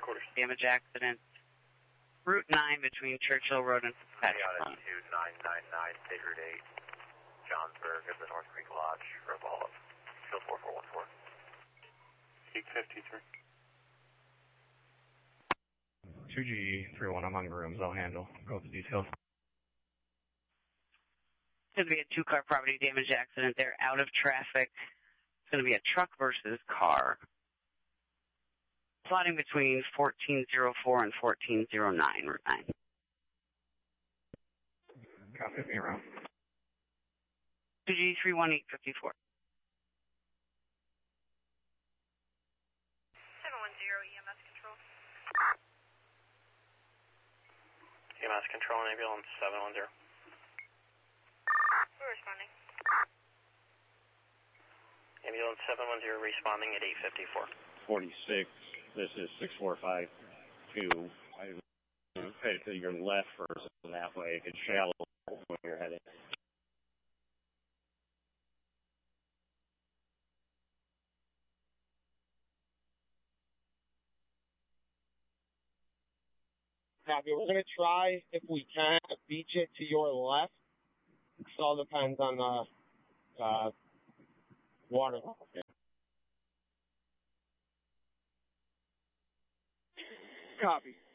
damage accident. Route 9 between Churchill Road and Fitzpatrick. 2999, State Route 8, Johnsburg at the North Creek Lodge, Roball, field 4414. Peak 53. 2G31, I'm on rooms, I'll handle. Go with the details. It's going to be a two-car property damage accident. They're out of traffic. It's going to be a truck versus car. Plotting between 1404 and 1409, Route 9. Copy me around. 2G31854. 710 EMS control. EMS control, ambulance 710. We're responding. Ambulance 710 responding at 854. 46, this is 6452. I head to your left first, and that way it's shallow when you're heading. Copy. We're going to try, if we can, beach it to your left. It all depends on the water level. Copy.